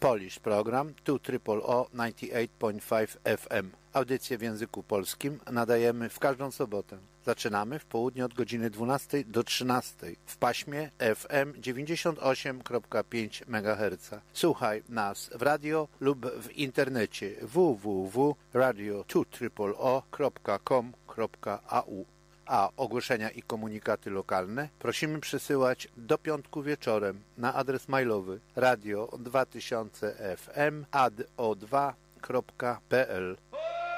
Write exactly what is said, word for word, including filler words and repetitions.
Polish program two triple O ninety-eight point five F M. Audycję w języku polskim nadajemy w każdą sobotę. Zaczynamy w południe od godziny dwunastej do trzynastej w paśmie F M dziewięćdziesiąt osiem przecinek pięć megaherca. Słuchaj nas w radio lub w internecie w w w kropka radio two triple o kropka com kropka a u. A ogłoszenia i komunikaty lokalne prosimy przysyłać do piątku wieczorem na adres mailowy radio dwa tysiące f m at o dwa kropka p l.